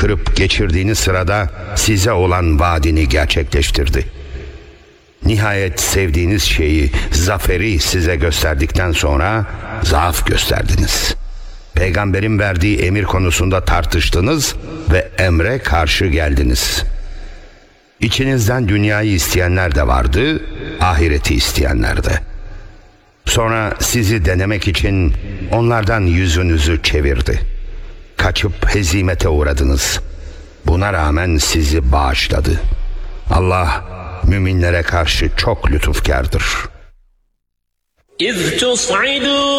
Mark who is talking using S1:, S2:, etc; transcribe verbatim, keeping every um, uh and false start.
S1: kırıp geçirdiğiniz sırada size olan vaadini gerçekleştirdi. Nihayet sevdiğiniz şeyi, zaferi size gösterdikten sonra zaaf gösterdiniz. Peygamberin verdiği emir konusunda tartıştınız ve emre karşı geldiniz. İçinizden dünyayı isteyenler de vardı, ahireti isteyenler de. Sonra sizi denemek için onlardan yüzünüzü çevirdi. Kaçıp hezimete uğradınız. Buna rağmen sizi bağışladı. Allah müminlere karşı çok lütufkardır.
S2: İz tus'idun